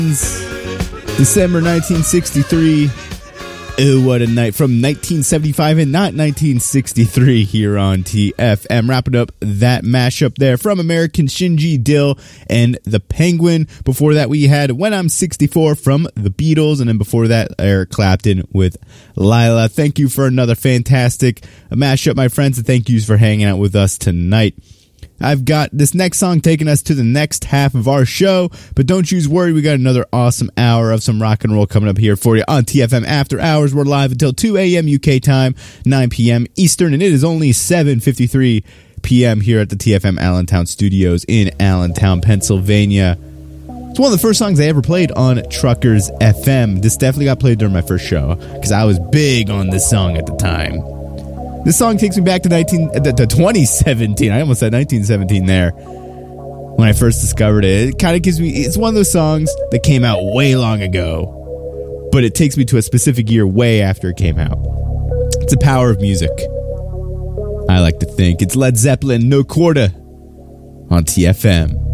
December 1963. Oh, what a night. From 1975 and not 1963 here on TFM. Wrapping up that mashup there from American Shinji Dill and the Penguin. Before that, we had When I'm 64 from the Beatles. And then before that, Eric Clapton with Lila. Thank you for another fantastic mashup, my friends. And thank yous for hanging out with us tonight. I've got this next song taking us to the next half of our show, but don't you worry, we got another awesome hour of some rock and roll coming up here for you on TFM After Hours. We're live until 2 a.m. UK time, 9 p.m. Eastern, and it is only 7:53 p.m. here at the TFM Allentown Studios in Allentown, Pennsylvania. It's one of the first songs I ever played on Truckers FM. This definitely got played during my first show, because I was big on this song at the time. This song takes me back to 2017. I almost said 1917 there. When I first discovered it. It kind of gives me... It's one of those songs that came out way long ago. But it takes me to a specific year way after it came out. It's the power of music. I like to think. It's Led Zeppelin, No Quarter on TFM.